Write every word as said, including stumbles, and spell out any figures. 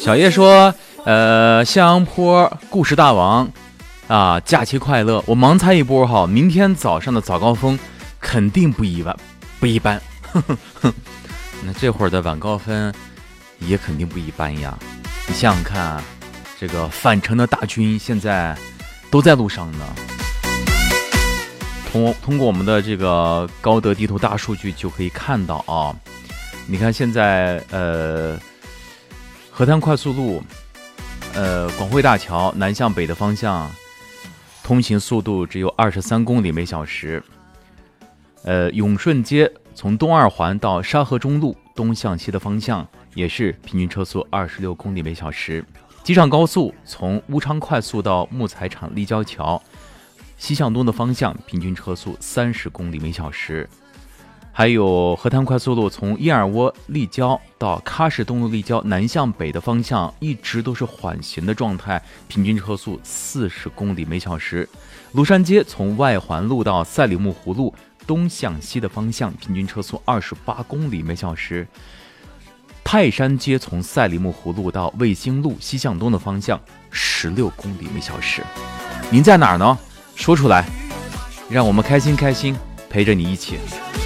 小叶说，呃，向阳坡故事大王啊，假期快乐！我盲猜一波哈，明天早上的早高峰肯定不一般，不一般。那这会儿的晚高峰也肯定不一般呀！你想想看，这个返程的大军现在都在路上呢。通通过我们的这个高德地图大数据就可以看到啊，你看现在呃。河滩快速路，呃，广汇大桥南向北的方向，通行速度只有二十三公里每小时。呃，永顺街从东二环到沙河中路东向西的方向，也是平均车速二十六公里每小时。机场高速从乌昌快速到木材厂立交桥，西向东的方向，平均车速三十公里每小时。还有河滩快速路从燕尔窝立交到喀什东路立交南向北的方向一直都是缓行的状态，平均车速四十公里每小时。庐山街从外环路到赛里木湖路东向西的方向，平均车速二十八公里每小时。泰山街从赛里木湖路到卫星路西向东的方向，十六公里每小时。您在哪儿呢？说出来，让我们开心开心，陪着你一起。